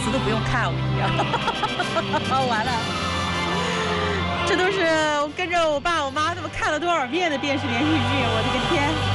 词都不用看，我跟你讲。完了，这都是我跟着我爸我妈他们看了多少遍的电视连续剧，我的个天！